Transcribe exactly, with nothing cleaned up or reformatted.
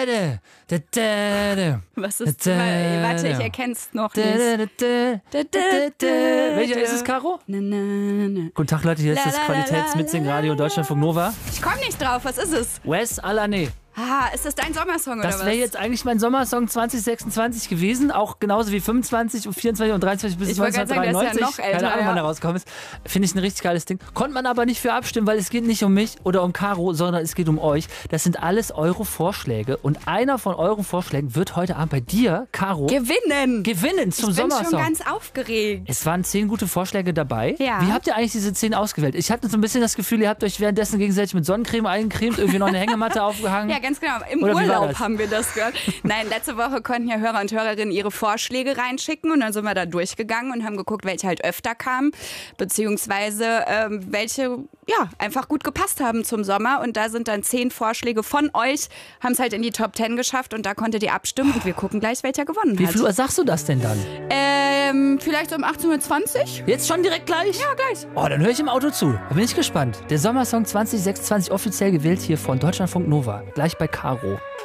da, da, da, da. Was ist Da, das? da, Warte, ich da. erkenn's noch Da, nicht. da, da, Da, da, da, Welcher da. ist es, Caro? Na, na, na. Guten Tag, Leute, hier ist La, das la, la, Qualitätsmitsing-Radio Deutschlandfunk Nova. Ich komm nicht drauf, was ist es? Wes Alané. Ah, ist das dein Sommersong oder Das was? wäre jetzt eigentlich mein Sommersong zwanzig sechsundzwanzig gewesen, auch genauso wie fünfundzwanzig und vierundzwanzig und dreiundzwanzig bis Ich wollte gerade sagen, der ist ja neunzehnhundertdreiundneunzig. noch älter, Keine Ahnung, wann ja. der rausgekommen ist. Finde ich ein richtig geiles Ding. Konnte man aber nicht für abstimmen, weil es geht nicht um mich oder um Caro, sondern es geht um euch. Das sind alles eure Vorschläge und einer von euren Vorschlägen wird heute Abend bei dir, Caro, Gewinnen! gewinnen zum ich bin Sommersong. schon ganz aufgeregt. Es waren zehn gute Vorschläge dabei. Ja. Wie habt ihr eigentlich diese zehn ausgewählt? Ich hatte so ein bisschen das Gefühl, ihr habt euch währenddessen gegenseitig mit Sonnencreme eingecremt, irgendwie noch eine Hängematte aufgehangen. Ja, ganz genau. Im Oder wie war Urlaub das? haben wir das gehört. Nein, letzte Woche konnten ja Hörer und Hörerinnen ihre Vorschläge reinschicken und dann sind wir da durchgegangen und haben geguckt, welche halt öfter kamen, beziehungsweise ähm, welche ja einfach gut gepasst haben zum Sommer. Und da sind dann zehn Vorschläge von euch, haben es halt in die Top Ten geschafft und da konntet ihr abstimmen und wir gucken gleich, welcher gewonnen Wie hat. viel Uhr sagst du das denn dann? Ähm, vielleicht um achtzehn Uhr zwanzig? Jetzt schon direkt gleich? Ja, gleich. Oh, dann höre ich im Auto zu. Da bin ich gespannt. Der Sommersong zwanzig sechsundzwanzig offiziell gewählt hier von Deutschlandfunk Nova. Gleich bei Caro.